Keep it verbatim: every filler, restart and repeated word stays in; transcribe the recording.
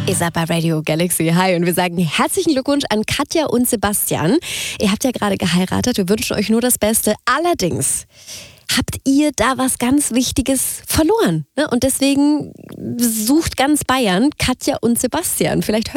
Ihr seid bei Radio Galaxy. Hi, und wir sagen herzlichen Glückwunsch an Katja und Sebastian. Ihr habt ja gerade geheiratet, wir wünschen euch nur das Beste. Allerdings habt ihr da was ganz Wichtiges verloren. Ne? Und deswegen sucht ganz Bayern Katja und Sebastian. Vielleicht hört